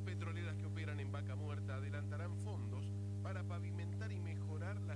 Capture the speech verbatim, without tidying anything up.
Las petroleras que operan en Vaca Muerta adelantarán fondos para pavimentar y mejorar la